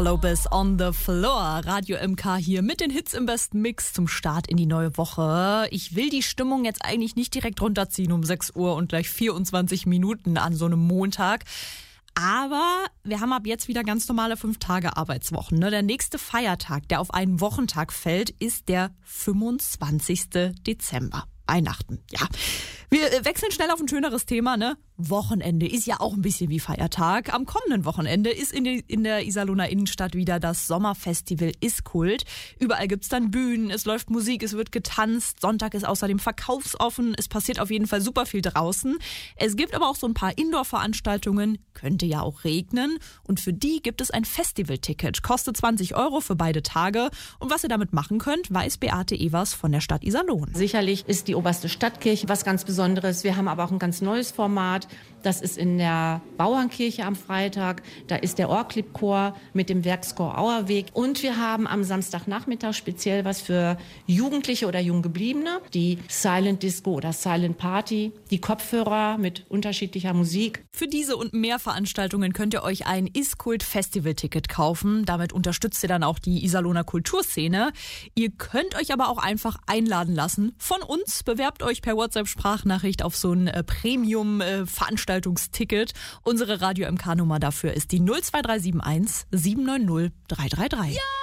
Lopez on the Floor. Radio MK hier mit den Hits im besten Mix zum Start in die neue Woche. Ich will die Stimmung jetzt eigentlich nicht direkt runterziehen um 6 Uhr und gleich 24 Minuten an so einem Montag. Aber wir haben ab jetzt wieder ganz normale 5-Tage-Arbeitswochen. Ne? Der nächste Feiertag, der auf einen Wochentag fällt, ist der 25. Dezember. Weihnachten, ja. Wir wechseln schnell auf ein schöneres Thema, ne? Wochenende ist ja auch ein bisschen wie Feiertag. Am kommenden Wochenende ist in der Iserlohner Innenstadt wieder das Sommerfestival Ist-Kult. Überall gibt's dann Bühnen, es läuft Musik, es wird getanzt. Sonntag ist außerdem verkaufsoffen. Es passiert auf jeden Fall super viel draußen. Es gibt aber auch so ein paar Indoor-Veranstaltungen. Könnte ja auch regnen. Und für die gibt es ein Festivalticket. Kostet 20 € für beide Tage. Und was ihr damit machen könnt, weiß Beate Evers von der Stadt Iserlohn. Sicherlich ist die oberste Stadtkirche was ganz Besonderes. Wir haben aber auch ein ganz neues Format. Das ist in der Bauernkirche am Freitag. Da ist der Orklip-Chor mit dem Werkschor Auerweg. Und wir haben am Samstagnachmittag speziell was für Jugendliche oder Junggebliebene. Die Silent Disco oder Silent Party. Die Kopfhörer mit unterschiedlicher Musik. Für diese und mehr Veranstaltungen könnt ihr euch ein Ist-Kult-Festival-Ticket kaufen. Damit unterstützt ihr dann auch die Iserlohner Kulturszene. Ihr könnt euch aber auch einfach einladen lassen von uns. Bewerbt euch per WhatsApp-Sprachnachricht auf so ein Premium-Veranstaltungsticket. Unsere Radio-MK-Nummer dafür ist die 02371 790 333. Ja!